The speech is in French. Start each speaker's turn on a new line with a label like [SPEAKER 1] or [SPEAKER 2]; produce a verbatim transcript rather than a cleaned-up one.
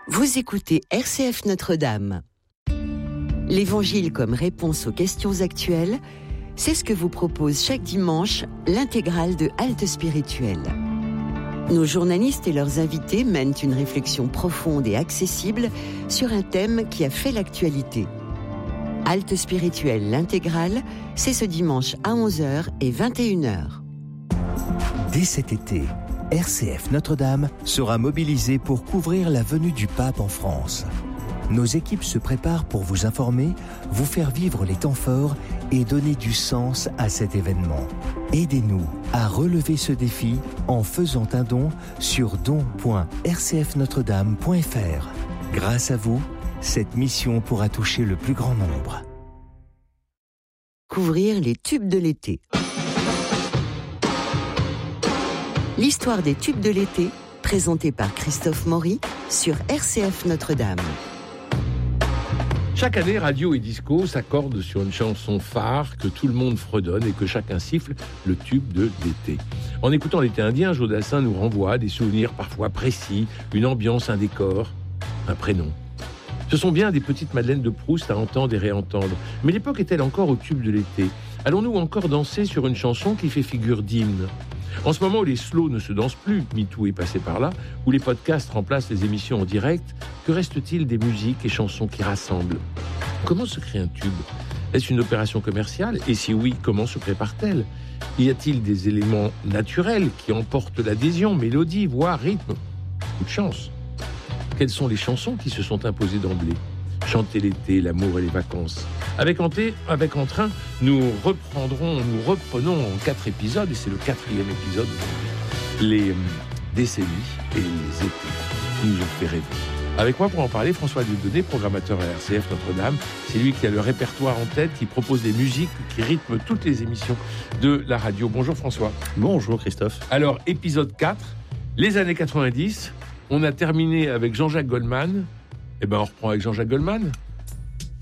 [SPEAKER 1] Vous écoutez R C F Notre-Dame. L'Évangile comme réponse aux questions actuelles, c'est ce que vous propose chaque dimanche l'intégrale de Halte Spirituelle. Nos journalistes et leurs invités mènent une réflexion profonde et accessible sur un thème qui a fait l'actualité. Halte Spirituelle, l'intégrale, c'est ce dimanche à onze heures et vingt et une heures.
[SPEAKER 2] Dès cet été, R C F Notre-Dame sera mobilisée pour couvrir la venue du pape en France. Nos équipes se préparent pour vous informer, vous faire vivre les temps forts et donner du sens à cet événement. Aidez-nous à relever ce défi en faisant un don sur don point r c f notre dame point f r. Grâce à vous, cette mission pourra toucher le plus grand nombre.
[SPEAKER 1] Couvrir les tubes de l'été. L'histoire des tubes de l'été, présentée par Christophe Maury sur R C F Notre-Dame.
[SPEAKER 3] Chaque année, radio et disco s'accordent sur une chanson phare que tout le monde fredonne et que chacun siffle, le tube de l'été. En écoutant l'été indien, Joe Dassin nous renvoie à des souvenirs parfois précis, une ambiance, un décor, un prénom. Ce sont bien des petites Madeleines de Proust à entendre et réentendre. Mais l'époque est-elle encore au tube de l'été ? Allons-nous encore danser sur une chanson qui fait figure d'hymne ? En ce moment où les slows ne se dansent plus, MeToo est passé par là, où les podcasts remplacent les émissions en direct, que reste-t-il des musiques et chansons qui rassemblent ? Comment se crée un tube ? Est-ce une opération commerciale ? Et si oui, comment se prépare-t-elle ? Y a-t-il des éléments naturels qui emportent l'adhésion, mélodie, voix, rythme ? Coup de chance. Quelles sont les chansons qui se sont imposées d'emblée ? Chanter l'été, l'amour et les vacances. Avec, Anté, avec Entrain, nous reprendrons, nous reprenons en quatre épisodes, et c'est le quatrième épisode aujourd'hui, les euh, décennies et les étés qui nous ont fait rêver. Avec moi pour en parler, François Dieudonné, programmateur à R C F Notre-Dame. C'est lui qui a le répertoire en tête, qui propose des musiques, qui rythme toutes les émissions de la radio. Bonjour François.
[SPEAKER 4] Bonjour Christophe.
[SPEAKER 3] Alors, épisode quatre, les années quatre-vingt-dix. On a terminé avec Jean-Jacques Goldman. Eh ben, on reprend avec Jean-Jacques Goldman.